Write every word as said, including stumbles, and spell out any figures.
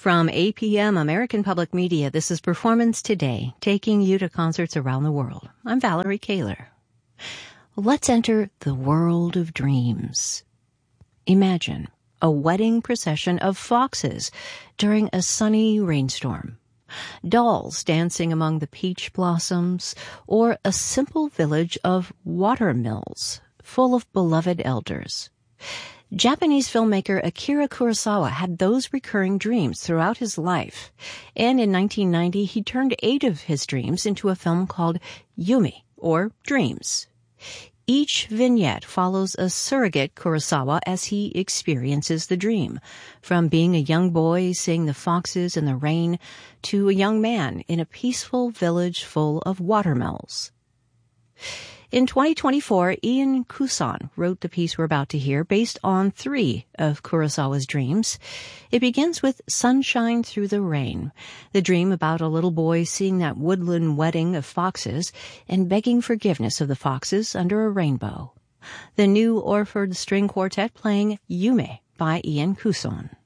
From A P M American Public Media, this is Performance Today, taking you to concerts around the world. I'm Valerie Kaler. Let's enter the world of dreams. Imagine a wedding procession of foxes during a sunny rainstorm, dolls dancing among the peach blossoms, or a simple village of watermills full of beloved elders. Japanese filmmaker Akira Kurosawa had those recurring dreams throughout his life, and in nineteen ninety he turned eight of his dreams into a film called Yumi, or Dreams. Each vignette follows a surrogate Kurosawa as he experiences the dream, from being a young boy seeing the foxes in the rain to a young man in a peaceful village full of watermills. In twenty twenty-four, Ian Couson wrote the piece we're about to hear based on three of Kurosawa's dreams. It begins with Sunshine Through the Rain, the dream about a little boy seeing that woodland wedding of foxes and begging forgiveness of the foxes under a rainbow. The New Orford String Quartet playing Yume by Ian Couson.